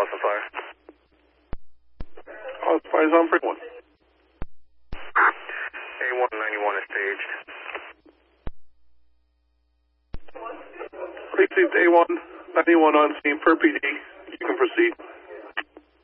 Austin Fire. Austin Fire is on for one. A191 is staged. Received A191 on scene per PD. You can proceed.